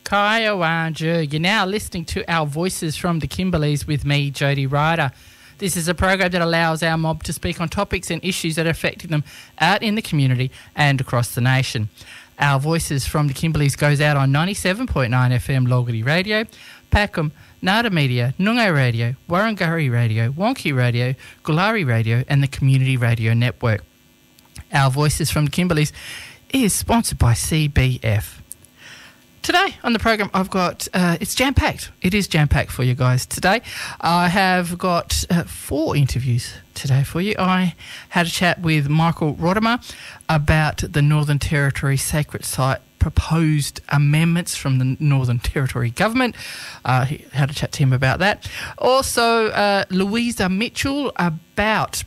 Kaya Wanju. You're now listening to Our Voices from the Kimberleys with me, Jody Ryder. This is a program that allows our mob to speak on topics and issues that are affecting them out in the community and across the nation. Our Voices from the Kimberleys goes out on 97.9 FM Logarty Radio, Packham, Nada Media, Noongar Radio, Warrangurri Radio, Wonky Radio, Gulari Radio and the Community Radio Network. Our Voices from the Kimberleys is sponsored by CBF. Today on the program I've got, it's jam-packed. It is jam-packed for you guys today. I have got 4 interviews today for you. I had a chat with Michael Rodimer about the Northern Territory Sacred Site proposed amendments from the Northern Territory Government. He had a chat to him about that. Also, Louisa Mitchell about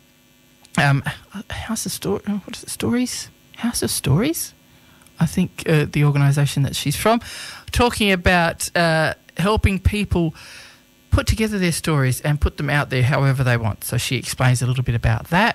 House of Stories. What is it? Stories? House of Stories? I think the organisation that she's from, talking about helping people put together their stories and put them out there however they want. So she explains a little bit about that.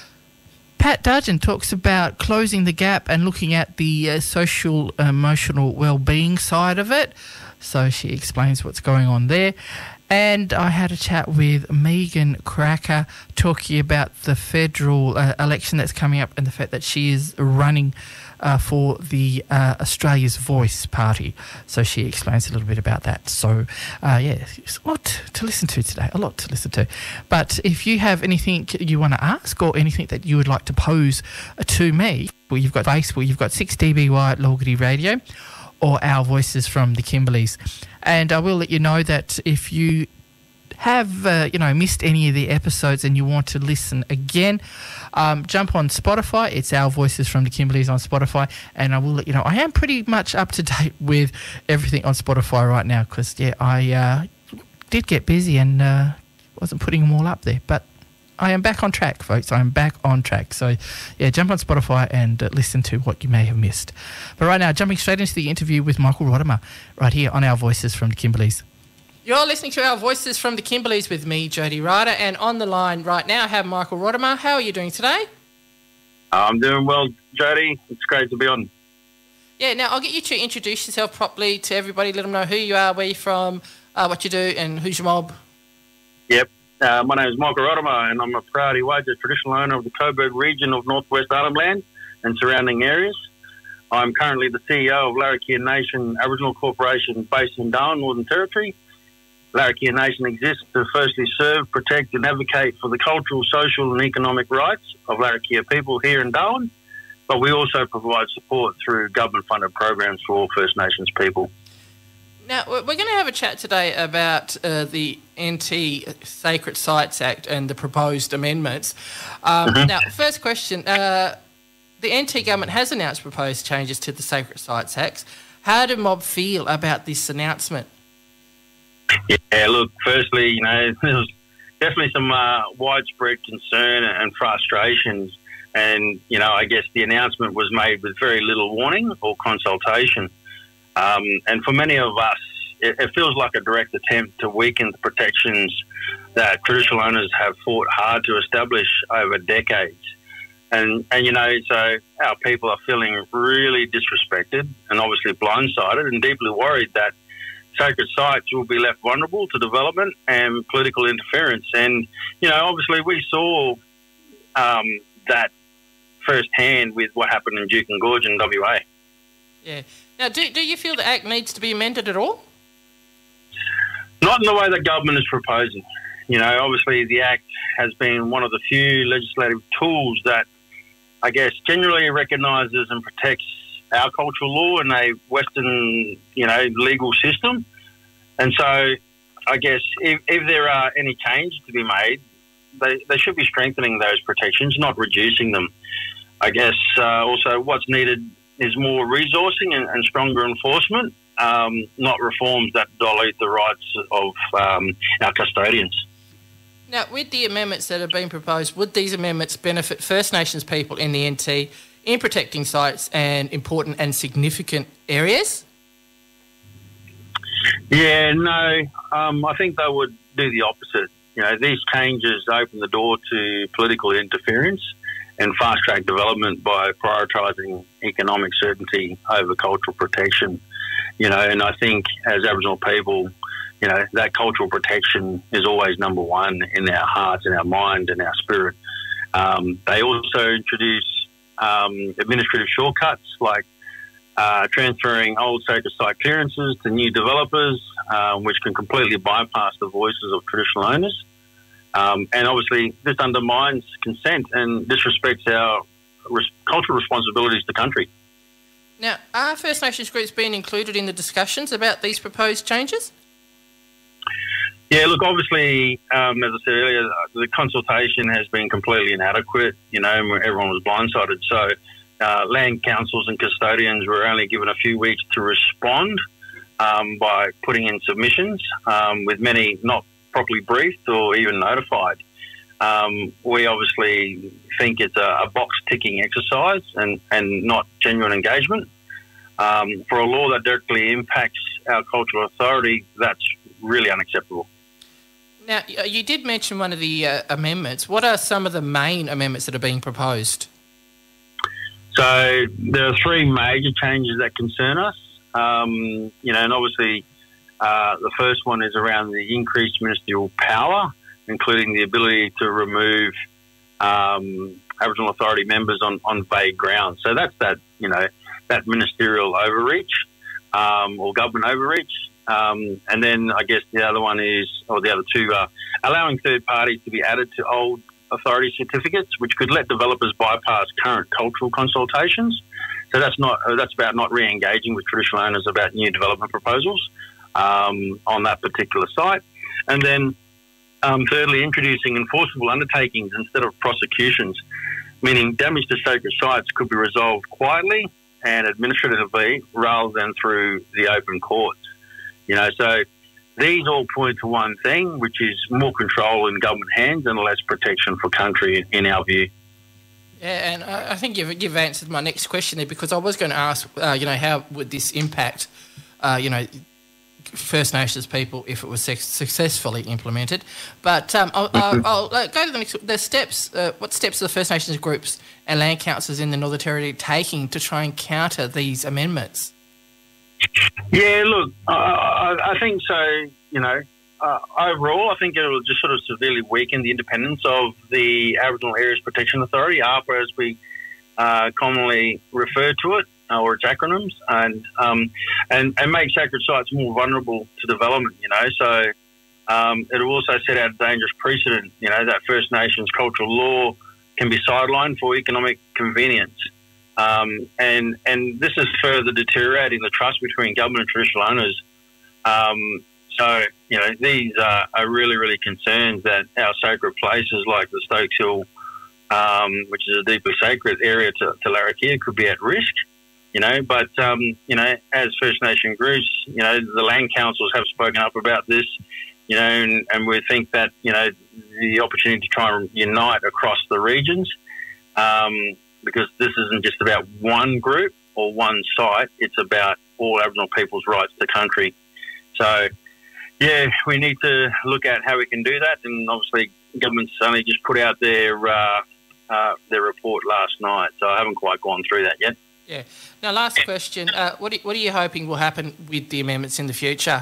Pat Dudgeon talks about closing the gap and looking at the social emotional well-being side of it. So she explains what's going on there. And I had a chat with Megan Cracker talking about the federal election that's coming up and the fact that she is running for the Australia's Voice party. So she explains a little bit about that. So, it's a lot to listen to today, a lot to listen to. But if you have anything you want to ask or anything that you would like to pose to me, well, you've got Facebook, you've got 6DBY at Logarty Radio or Our Voices from the Kimberleys. And I will let you know that if you have missed any of the episodes and you want to listen again, jump on Spotify. It's Our Voices from the Kimberleys on Spotify, and I will let you know. I am pretty much up to date with everything on Spotify right now because, I did get busy and wasn't putting them all up there. But I am back on track, folks. I am back on track. So, jump on Spotify and listen to what you may have missed. But right now, jumping straight into the interview with Michael Rodimer right here on Our Voices from the Kimberleys. You're listening to Our Voices from the Kimberleys with me, Jody Ryder, and on the line right now I have Michael Rodimer. How are you doing today? I'm doing well, Jody. It's great to be on. Yeah, now I'll get you to introduce yourself properly to everybody, let them know who you are, where you're from, what you do, and who's your mob. Yep. My name is Michael Rodimer, and I'm a proud Iwaja traditional owner of the Coburg region of Northwest Arnhem Land and surrounding areas. I'm currently the CEO of Larrakia Nation Aboriginal Corporation based in Darwin, Northern Territory. Larrakia Nation exists to firstly serve, protect and advocate for the cultural, social and economic rights of Larrakia people here in Darwin, but we also provide support through government-funded programs for all First Nations people. Now, we're going to have a chat today about the NT Sacred Sites Act and the proposed amendments. Now, first question, the NT government has announced proposed changes to the Sacred Sites Act. How do mob feel about this announcement? Yeah, look, firstly, there was definitely some widespread concern and frustrations. And, I guess the announcement was made with very little warning or consultation. And for many of us, it feels like a direct attempt to weaken the protections that traditional owners have fought hard to establish over decades. And so our people are feeling really disrespected and obviously blindsided and deeply worried that sacred sites will be left vulnerable to development and political interference. And, obviously we saw that firsthand with what happened in Duke and Gorge in WA. Yeah. Now, do you feel the Act needs to be amended at all? Not in the way the government is proposing. Obviously the Act has been one of the few legislative tools that, I guess, generally recognises and protects our cultural law in a Western, legal system. And so I guess if there are any changes to be made, they should be strengthening those protections, not reducing them. I guess also what's needed is more resourcing and stronger enforcement, not reforms that dilute the rights of our custodians. Now, with the amendments that have been proposed, would these amendments benefit First Nations people in the NT in protecting sites and important and significant areas? Yeah, no, I think they would do the opposite. These changes open the door to political interference and fast-track development by prioritising economic certainty over cultural protection. you know, and I think as Aboriginal people, you know, that cultural protection is always number one in our hearts, in our mind, and our spirit. They also introduce administrative shortcuts like transferring old sacred site clearances to new developers, which can completely bypass the voices of traditional owners. And obviously, this undermines consent and disrespects our cultural responsibilities to country. Now, are First Nations groups being included in the discussions about these proposed changes? Yeah, look, obviously, as I said earlier, the consultation has been completely inadequate, you know, and everyone was blindsided. So land councils and custodians were only given a few weeks to respond by putting in submissions, with many not properly briefed or even notified. We obviously think it's a box-ticking exercise and not genuine engagement. For a law that directly impacts our cultural authority, that's really unacceptable. Now, you did mention one of the amendments. What are some of the main amendments that are being proposed? So there are three major changes that concern us. You know, and obviously the first one is around the increased ministerial power, including the ability to remove Aboriginal Authority members on vague grounds. So that's that, you know, that ministerial overreach or government overreach. And then I guess the other one is, or the other two are allowing third parties to be added to old authority certificates, which could let developers bypass current cultural consultations. So that's about not re-engaging with traditional owners about new development proposals on that particular site. And then thirdly, introducing enforceable undertakings instead of prosecutions, meaning damage to sacred sites could be resolved quietly and administratively rather than through the open courts. You know, so these all point to one thing, which is more control in government hands and less protection for country, in our view. Yeah, and I think you've answered my next question there, because I was going to ask, you know, how would this impact, you know, First Nations people if it was successfully implemented? But I'll go to the next. The steps. What steps are the First Nations groups and land councils in the Northern Territory taking to try and counter these amendments? Yeah, look, I think so. You know, overall, I think it will just sort of severely weaken the independence of the Aboriginal Areas Protection Authority, ARPA, as we commonly refer to it, or its acronyms, and make sacred sites more vulnerable to development. You know, so it will also set out a dangerous precedent. You know, that First Nations cultural law can be sidelined for economic convenience. And this is further deteriorating the trust between government and traditional owners. So, you know, these are really, really concerns that our sacred places like the Stokes Hill, which is a deeply sacred area to Larrakia, could be at risk, you know. But, you know, as First Nation groups, you know, the land councils have spoken up about this, you know, and we think that, you know, the opportunity to try and unite across the regions, because this isn't just about one group or one site, it's about all Aboriginal people's rights to country. So, yeah, we need to look at how we can do that, and obviously government's only just put out their report last night, so I haven't quite gone through that yet. Yeah. Now, last question, what are you hoping will happen with the amendments in the future?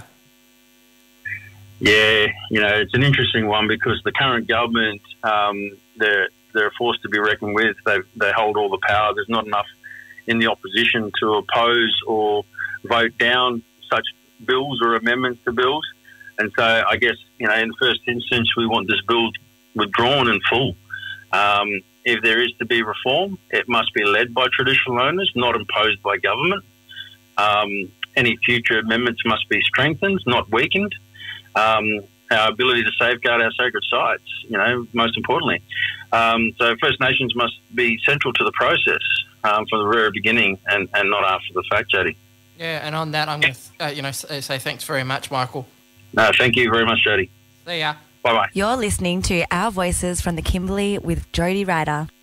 Yeah, you know, it's an interesting one because the current government, they're a force to be reckoned with. They hold all the power. There's not enough in the opposition to oppose or vote down such bills or amendments to bills. And so I guess, you know, in the first instance, we want this bill withdrawn in full. If there is to be reform, it must be led by traditional owners, not imposed by government. Any future amendments must be strengthened, not weakened. Our ability to safeguard our sacred sites, you know, most importantly. So First Nations must be central to the process from the very beginning and not after the fact, Jody. Yeah, and on that, I'm going to, you know, say thanks very much, Michael. No, thank you very much, Jody. See ya. Bye-bye. You're listening to Our Voices from the Kimberley with Jody Ryder.